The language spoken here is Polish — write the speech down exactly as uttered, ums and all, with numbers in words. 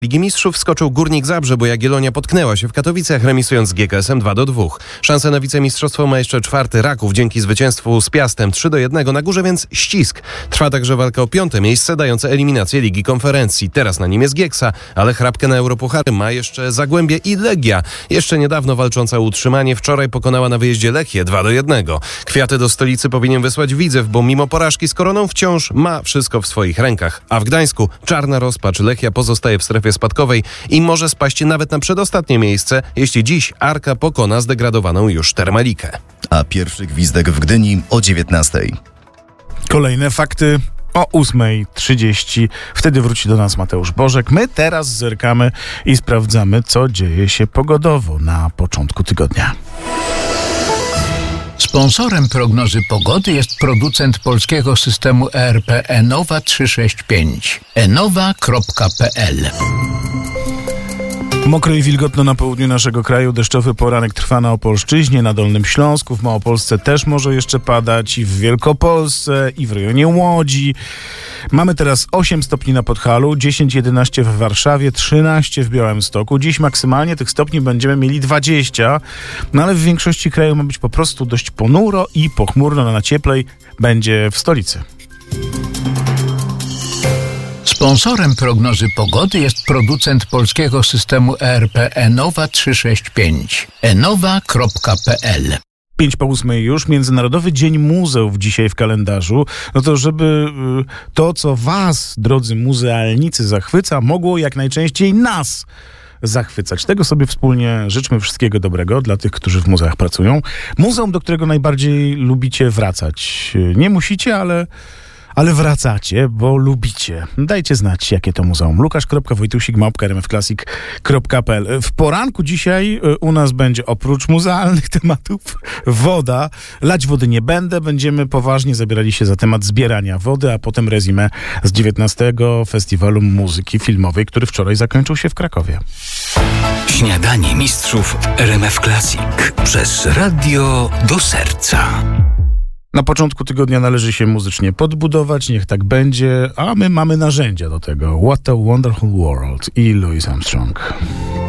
Ligi Mistrzów wskoczył Górnik Zabrze, bo Jagiellonia potknęła się w Katowicach, remisując z G K S-em dwa do dwóch. Szansę na wicemistrzostwo ma jeszcze czwarty Raków dzięki zwycięstwu z Piastem trzy do jednego. Na górze więc ścisk. Trwa także walka o piąte miejsce dające eliminację Ligi Konferencji. Teraz na nim jest Gieksa, ale chrapkę na Europuchary ma jeszcze Zagłębie i Legia. Jeszcze niedawno walcząca o utrzymanie wczoraj pokonała na wyjeździe Lechię dwa do jednego. Kwiaty do stolicy powinien wysłać Widzew, bo mimo porażki z Koroną wciąż ma wszystko w swoich rękach. A w Gdańsku czarna rozpacz. Lechia pozostaje w strefie spadkowej i może spaść nawet na przedostatnie miejsce, jeśli dziś Arka pokona zdegradowaną już Termalikę. A pierwszy gwizdek w Gdyni o dziewiętnastej. Kolejne fakty o ósmej trzydzieści. Wtedy wróci do nas Mateusz Bożek. My teraz zerkamy i sprawdzamy, co dzieje się pogodowo na początku tygodnia. Sponsorem prognozy pogody jest producent polskiego systemu E R P Enowa trzysta sześćdziesiąt pięć. enowa kropka p l. Mokro i wilgotno na południu naszego kraju. Deszczowy poranek trwa na Opolszczyźnie, na Dolnym Śląsku, w Małopolsce też może jeszcze padać, i w Wielkopolsce, i w rejonie Łodzi. Mamy teraz osiem stopni na Podhalu, dziesięć jedenaście w Warszawie, trzynaście w Białymstoku. Dziś maksymalnie tych stopni będziemy mieli dwadzieścia, no ale w większości kraju ma być po prostu dość ponuro i pochmurno, no na cieplej będzie w stolicy. Sponsorem prognozy pogody jest producent polskiego systemu E R P Enowa trzysta sześćdziesiąt pięć. enowa kropka p l. Pięć po ósmej już, Międzynarodowy Dzień Muzeów dzisiaj w kalendarzu. No to żeby to, co was, drodzy muzealnicy, zachwyca, mogło jak najczęściej nas zachwycać. Tego sobie wspólnie życzmy, wszystkiego dobrego dla tych, którzy w muzeach pracują. Muzeum, do którego najbardziej lubicie wracać. Nie musicie, ale... Ale wracacie, bo lubicie. Dajcie znać, jakie to muzeum. Lukasz kropka wojtusik małpka r m f classic kropka p l. W poranku dzisiaj u nas będzie oprócz muzealnych tematów woda. Lać wody nie będę. Będziemy poważnie zabierali się za temat zbierania wody, a potem rezumé z dziewiętnastego Festiwalu Muzyki Filmowej, który wczoraj zakończył się w Krakowie. Śniadanie mistrzów R M F Classic przez radio do serca. Na początku tygodnia należy się muzycznie podbudować, niech tak będzie, a my mamy narzędzia do tego. What a Wonderful World i Louis Armstrong.